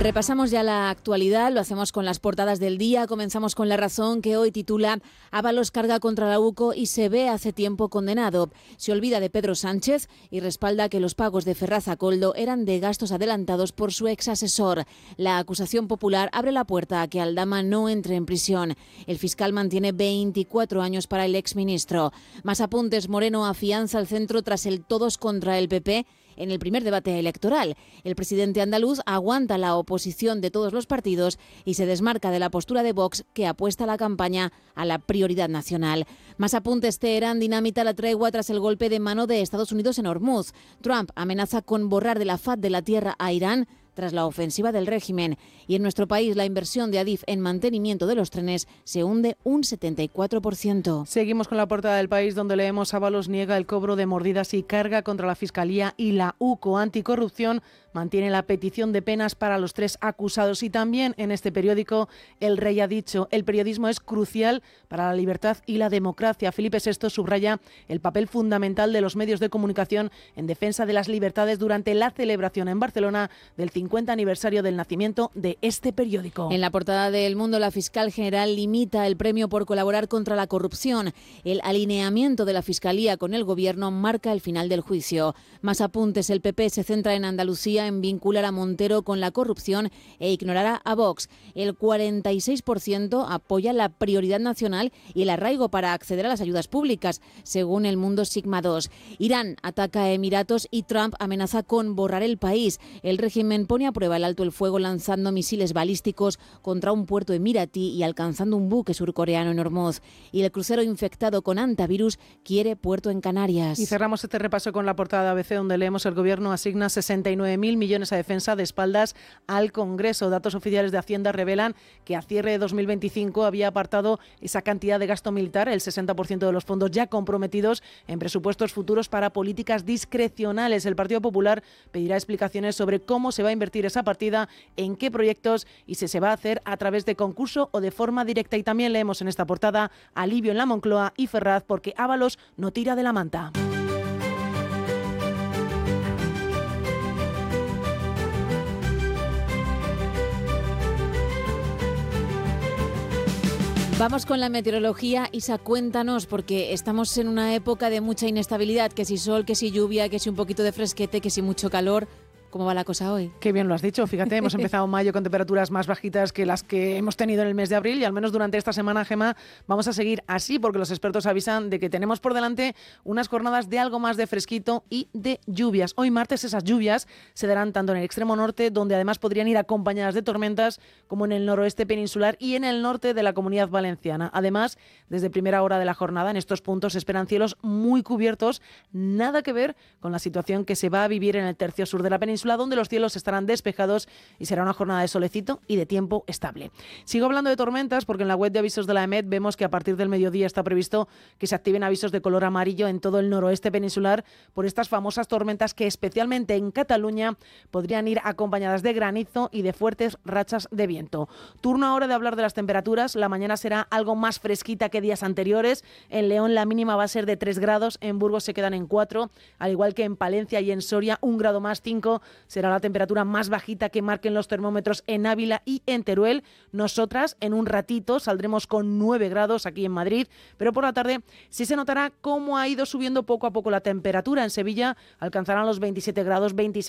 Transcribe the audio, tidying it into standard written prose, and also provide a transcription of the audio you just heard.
Repasamos ya la actualidad, lo hacemos con las portadas del día. Comenzamos con La Razón, que hoy titula Ábalos carga contra la UCO y se ve hace tiempo condenado. Se olvida de Pedro Sánchez y respalda que los pagos de Ferraz a Koldo eran de gastos adelantados por su ex asesor. La acusación popular abre la puerta a que Aldama no entre en prisión. El fiscal mantiene 24 años para el exministro. Más apuntes: Moreno afianza el centro tras el todos contra el PP en el primer debate electoral. El presidente andaluz aguanta la oposición de todos los partidos y se desmarca de la postura de Vox, que apuesta la campaña a la prioridad nacional. Más apuntes: Teherán dinamita la tregua tras el golpe de mano de Estados Unidos en Hormuz. Trump amenaza con borrar de la faz de la tierra a Irán tras la ofensiva del régimen. Y en nuestro país, la inversión de Adif en mantenimiento de los trenes se hunde un 74%. Seguimos con la portada del País, donde leemos: Ábalos niega el cobro de mordidas y carga contra la Fiscalía, y la UCO Anticorrupción mantiene la petición de penas para los 3 acusados. Y también en este periódico, El Rey ha dicho: el periodismo es crucial para la libertad y la democracia. Felipe VI subraya el papel fundamental de los medios de comunicación en defensa de las libertades durante la celebración en Barcelona del 50 aniversario del nacimiento de este periódico. En la portada de El Mundo, la fiscal general limita el premio por colaborar contra la corrupción. El alineamiento de la Fiscalía con el Gobierno marca el final del juicio. Más apuntes: el PP se centra en Andalucía en vincular a Montero con la corrupción e ignorará a Vox. El 46% apoya la prioridad nacional y el arraigo para acceder a las ayudas públicas, según El Mundo Sigma 2. Irán ataca a Emiratos y Trump amenaza con borrar el país. El régimen pone a prueba el alto el fuego lanzando misiles balísticos contra un puerto emiratí y alcanzando un buque surcoreano en Hormuz. Y el crucero infectado con antivirus quiere puerto en Canarias. Y cerramos este repaso con la portada de ABC, donde leemos: el Gobierno asigna 69.000 millones a defensa de espaldas al Congreso. Datos oficiales de Hacienda revelan que a cierre de 2025 había apartado esa cantidad de gasto militar, el 60% de los fondos ya comprometidos en presupuestos futuros para políticas discrecionales. El Partido Popular pedirá explicaciones sobre cómo se va a invertir esa partida, en qué proyectos y si se va a hacer a través de concurso o de forma directa. Y también leemos en esta portada: alivio en la Moncloa y Ferraz porque Ábalos no tira de la manta. Vamos con la meteorología. Isa, cuéntanos, porque estamos en una época de mucha inestabilidad, que si sol, que si lluvia, que si un poquito de fresquete, que si mucho calor. ¿Cómo va la cosa hoy? Qué bien lo has dicho, fíjate, hemos empezado mayo con temperaturas más bajitas que las que hemos tenido en el mes de abril, y al menos durante esta semana, Gemma, vamos a seguir así, porque los expertos avisan de que tenemos por delante unas jornadas de algo más de fresquito y de lluvias. Hoy martes esas lluvias se darán tanto en el extremo norte, donde además podrían ir acompañadas de tormentas, como en el noroeste peninsular y en el norte de la Comunidad Valenciana. Además, desde primera hora de la jornada en estos puntos se esperan cielos muy cubiertos, nada que ver con la situación que se va a vivir en el tercio sur de la península, donde los cielos estarán despejados y será una jornada de solecito y de tiempo estable. Sigo hablando de tormentas porque en la web de avisos de la EMET vemos que a partir del mediodía está previsto que se activen avisos de color amarillo en todo el noroeste peninsular por estas famosas tormentas que, especialmente en Cataluña, podrían ir acompañadas de granizo y de fuertes rachas de viento. Turno ahora de hablar de las temperaturas. La mañana será algo más fresquita que días anteriores. En León la mínima va a ser de 3 grados, en Burgos se quedan en 4, al igual que en Palencia y en Soria 1 grado más, 5 será la temperatura más bajita que marquen los termómetros en Ávila y en Teruel. Nosotras en un ratito saldremos con 9 grados aquí en Madrid, pero por la tarde sí se notará cómo ha ido subiendo poco a poco la temperatura. En Sevilla alcanzarán los 27 grados, 26